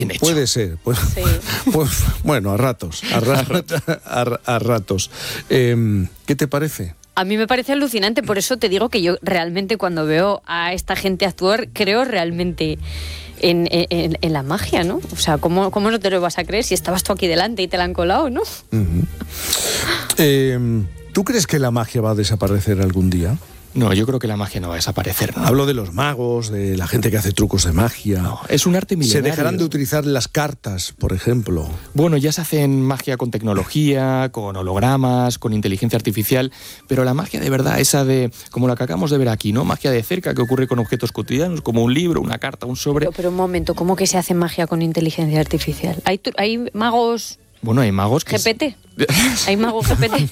bien hecho. Puede ser. Pues, Sí. pues, bueno, a ratos. A ratos. ¿Qué te parece? A mí me parece alucinante, por eso te digo que yo realmente cuando veo a esta gente actuar, creo realmente en la magia, ¿no? O sea, ¿cómo no te lo vas a creer si estabas tú aquí delante y te la han colado, ¿no? Uh-huh. ¿Tú crees que la magia va a desaparecer algún día? No, yo creo que la magia no va a desaparecer, ¿no? Hablo de los magos, de la gente que hace trucos de magia. No, es un arte milenario. ¿Se dejarán de utilizar las cartas, por ejemplo? Bueno, ya se hacen magia con tecnología, con hologramas, con inteligencia artificial, pero la magia de verdad, esa de, como la que acabamos de ver aquí, ¿no? Magia de cerca que ocurre con objetos cotidianos, como un libro, una carta, un sobre. Pero un momento, ¿cómo que se hace magia con inteligencia artificial? ¿Hay magos Bueno, hay magos que... GPT? ¿Hay magos GPT?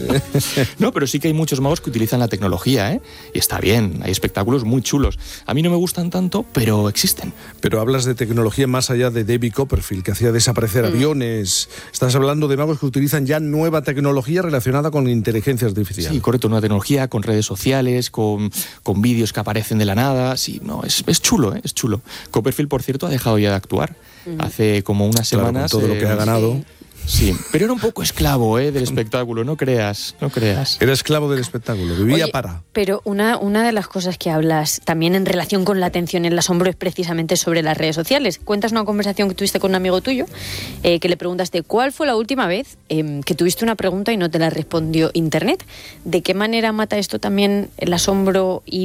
No, pero sí que hay muchos magos que utilizan la tecnología, ¿eh? Y está bien, hay espectáculos muy chulos. A mí no me gustan tanto, pero existen. Pero hablas de tecnología más allá de David Copperfield, que hacía desaparecer aviones. Estás hablando de magos que utilizan ya nueva tecnología relacionada con inteligencia artificial. Sí, correcto, nueva tecnología, con redes sociales, con vídeos que aparecen de la nada. Sí, no, es chulo, ¿eh? Es chulo. Copperfield, por cierto, ha dejado ya de actuar. Hace como unas semanas... Claro, con todo lo que ha ganado... Sí, pero era un poco esclavo del espectáculo, no creas. Era esclavo del espectáculo, vivía para... Pero una de las cosas que hablas también en relación con la atención y el asombro es precisamente sobre las redes sociales. Cuentas una conversación que tuviste con un amigo tuyo, que le preguntaste cuál fue la última vez que tuviste una pregunta y no te la respondió Internet. ¿De qué manera mata esto también el asombro y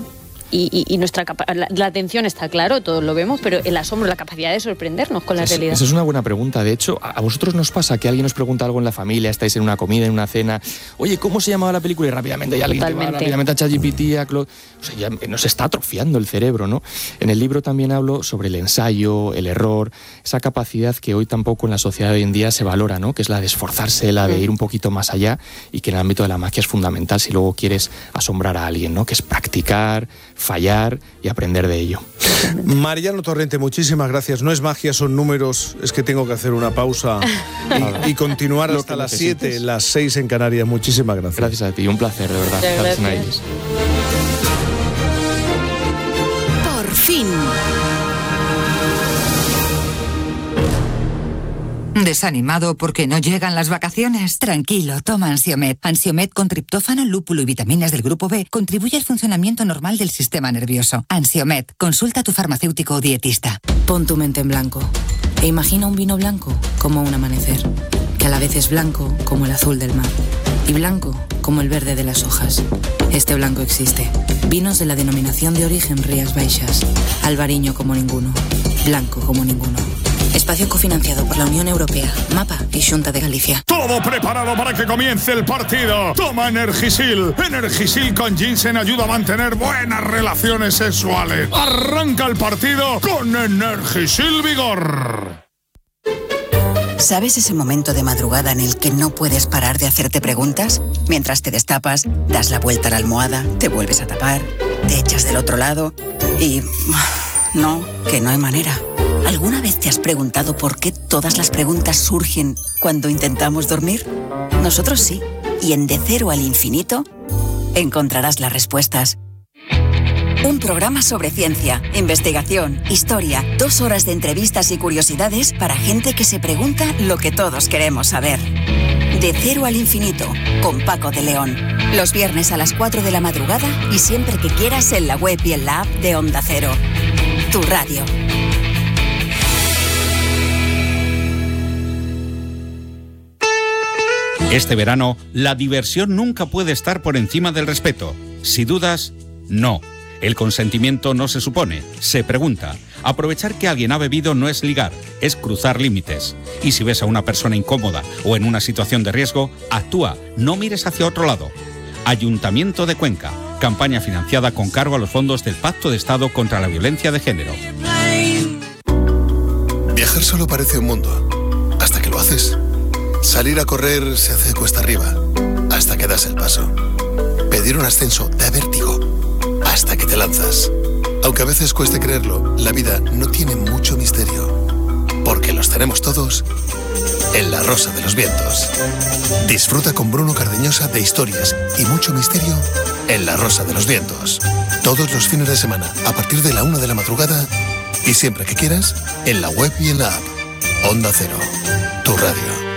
nuestra la atención? Está claro, todos lo vemos, pero el asombro, la capacidad de sorprendernos con la realidad. Esa es una buena pregunta. De hecho, ¿a vosotros nos pasa que alguien os pregunta algo en la familia, estáis en una comida, en una cena, oye, ¿cómo se llamaba la película? Y rápidamente hay alguien que va rápidamente a ChatGPT, a Claude... O sea, ya nos está atrofiando el cerebro, ¿no? En el libro también hablo sobre el ensayo, el error, esa capacidad que hoy tampoco en la sociedad de hoy en día se valora, ¿no? Que es la de esforzarse, la de ir un poquito más allá, y que en el ámbito de la magia es fundamental si luego quieres asombrar a alguien, ¿no? Que es practicar, fallar y aprender de ello. Mariano Torrente, muchísimas gracias. No es magia, son números. Es que tengo que hacer una pausa y continuar hasta las 7, las 6 en Canarias. Muchísimas gracias. Gracias a ti, un placer, de verdad. Gracias. Por fin. ¿Desanimado porque no llegan las vacaciones? Tranquilo, toma Ansiomed. Ansiomed con triptófano, lúpulo y vitaminas del grupo B contribuye al funcionamiento normal del sistema nervioso. Ansiomed, consulta a tu farmacéutico o dietista. Pon tu mente en blanco e imagina un vino blanco como un amanecer, que a la vez es blanco como el azul del mar y blanco como el verde de las hojas. Este blanco existe. Vinos de la denominación de origen Rías Baixas. Albariño como ninguno. Blanco como ninguno. Espacio cofinanciado por la Unión Europea, MAPA y Xunta de Galicia. Todo preparado para que comience el partido. Toma Energisil. Energisil con ginseng ayuda a mantener buenas relaciones sexuales. Arranca el partido con Energisil Vigor. ¿Sabes ese momento de madrugada en el que no puedes parar de hacerte preguntas? Mientras te destapas, das la vuelta a la almohada, te vuelves a tapar, te echas del otro lado y... No, que no hay manera. ¿Alguna vez te has preguntado por qué todas las preguntas surgen cuando intentamos dormir? Nosotros sí. Y en De Cero al Infinito encontrarás las respuestas. Un programa sobre ciencia, investigación, historia, 2 horas de entrevistas y curiosidades para gente que se pregunta lo que todos queremos saber. De Cero al Infinito, con Paco de León. Los viernes a las 4 de la madrugada y siempre que quieras en la web y en la app de Onda Cero. Tu radio. Este verano, la diversión nunca puede estar por encima del respeto. Si dudas, no. El consentimiento no se supone, se pregunta. Aprovechar que alguien ha bebido no es ligar, es cruzar límites. Y si ves a una persona incómoda o en una situación de riesgo, actúa, no mires hacia otro lado. Ayuntamiento de Cuenca, campaña financiada con cargo a los fondos del Pacto de Estado contra la Violencia de Género. Viajar solo parece un mundo, hasta que lo haces. Salir a correr se hace cuesta arriba, hasta que das el paso. Pedir un ascenso da vértigo, hasta que te lanzas. Aunque a veces cueste creerlo, la vida no tiene mucho misterio, porque los tenemos todos en La Rosa de los Vientos. Disfruta con Bruno Cardeñosa de historias y mucho misterio en La Rosa de los Vientos. Todos los fines de semana, a partir de la 1 de la madrugada Y siempre que quieras, en la web y en la app. Onda Cero, tu radio.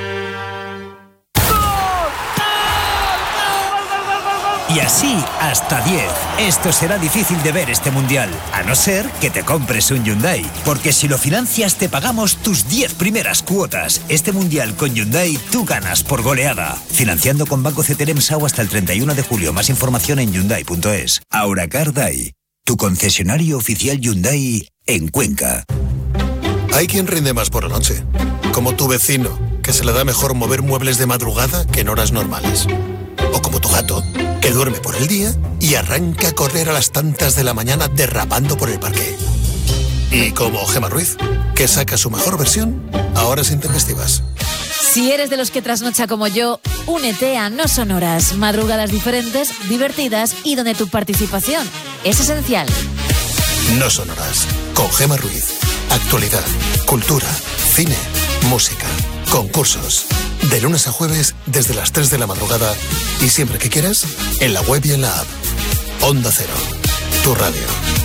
Y así hasta 10. Esto será difícil de ver este mundial, a no ser que te compres un Hyundai. Porque si lo financias te pagamos tus 10 primeras cuotas. Este mundial con Hyundai tú ganas por goleada. Financiando con Banco CTLM SAU hasta el 31 de julio. Más información en Hyundai.es. Auracar Dai, tu concesionario oficial Hyundai en Cuenca. Hay quien rinde más por la noche, como tu vecino, que se le da mejor mover muebles de madrugada que en horas normales. O como tu gato, que duerme por el día y arranca a correr a las tantas de la mañana derrapando por el parque. Y como Gemma Ruiz, que saca su mejor versión a horas intempestivas. Si eres de los que trasnocha como yo, únete a No Son Horas. Madrugadas diferentes, divertidas y donde tu participación es esencial. No Son Horas, con Gemma Ruiz. Actualidad, cultura, cine, música, concursos. De lunes a jueves desde las 3 de la madrugada y siempre que quieras, en la web y en la app. Onda Cero, tu radio.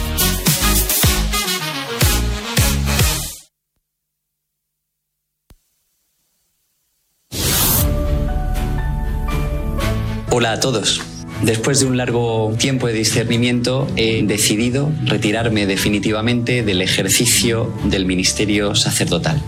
Hola a todos. Después de un largo tiempo de discernimiento, he decidido retirarme definitivamente del ejercicio del ministerio sacerdotal.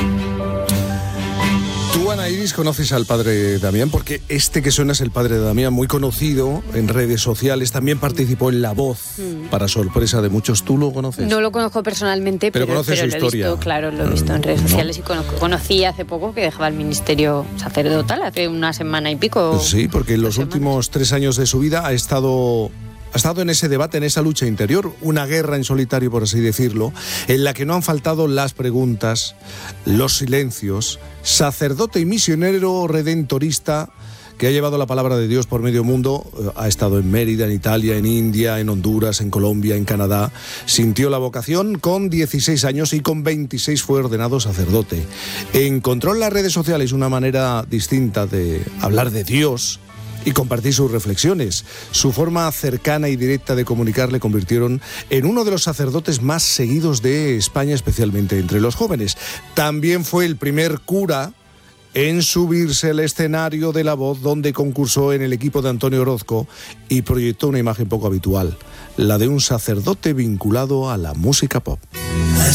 Tú, Ana Iris, conoces al padre Damián, porque este que suena es el padre de Damián, muy conocido en redes sociales, también participó en La Voz, para sorpresa de muchos. ¿Tú lo conoces? No lo conozco personalmente, pero conoces su historia. Lo he visto, claro, lo he visto en redes sociales y conocí hace poco que dejaba el ministerio sacerdotal, hace una semana y pico. Sí, porque en los últimos 3 años de su vida ha estado en ese debate, en esa lucha interior, una guerra en solitario, por así decirlo, en la que no han faltado las preguntas, los silencios. Sacerdote y misionero redentorista que ha llevado la palabra de Dios por medio mundo, ha estado en Mérida, en Italia, en India, en Honduras, en Colombia, en Canadá. Sintió la vocación con 16 años y con 26 fue ordenado sacerdote. Encontró en las redes sociales una manera distinta de hablar de Dios y compartir sus reflexiones. Su forma cercana y directa de comunicar le convirtieron en uno de los sacerdotes más seguidos de España, especialmente entre los jóvenes. También fue el primer cura en subirse al escenario de La Voz, donde concursó en el equipo de Antonio Orozco y proyectó una imagen poco habitual, la de un sacerdote vinculado a la música pop.